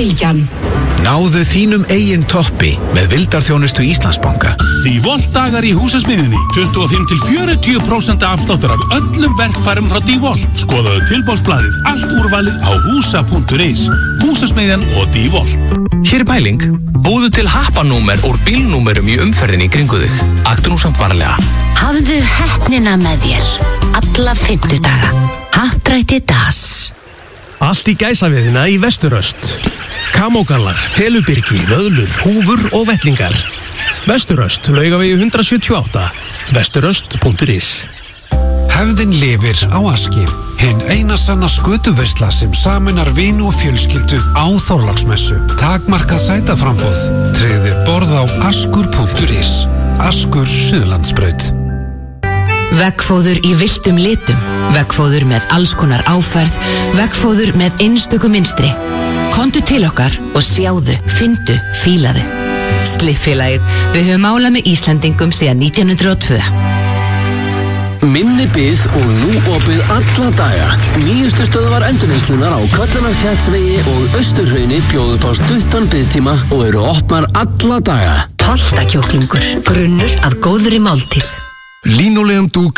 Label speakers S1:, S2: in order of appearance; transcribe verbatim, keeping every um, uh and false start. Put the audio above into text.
S1: Bylgjan.
S2: Náðu þínum eigin toppi með vildarþjónustu Íslandsbanka.
S3: Því Volt-dagar í Húsasmiðjunni. tuttugu og fimm til fjörutíu prósent afsláttur af öllum verkfærum frá D-Volt. Skoðaðu tilboðsblaðið, allt úrvalið á húsa punktur is. Húsasmiðjan og D-Volt.
S4: Hér er pæling. Búðu til happanúmer úr bílnúmerum í umferðinni í kringu þig. Aktu nú samt varlega.
S1: Hafðu heppnina með þér. Alla fimmtudaga. Happdrætti Das.
S5: Allt í gæsaviðina í Vesturöst. Kamógallar, felubyrgi, vöðlur, húfur og vettlingar. Vesturöst, Laugavegi hundrað sjötíu og átta. vesturöst punktur is.
S6: Hefðin lifir á Aski. Hinn eina sanna skötuveisla sem saminar vini og fjölskyldu á Þorláksmessu. Takmarkað sætaframboð. Tryggðir borð á askur punktur is. Askur Suðurlandsbraut.
S1: Veggfóður í villtum litum, veggfóður með alls konar áferð, veggfóður með einstöku mynstri. Komdu til okkar og sjáðu, fyndu, fílaðu. Slippfélagið, við höfum málað með Íslendingum síðan nítján hundruð og tvö.
S7: Minni bið og nú opið alla daga. Nýjustu stöðvar endurvinnslunar á Köllunarklettsvegi og Austurhrauni bjóðu upp á stuttan biðtíma og eru opnar alla daga.
S1: Holtakjúklingur, grunnur að góðri máltíð.
S8: Línulegum dúk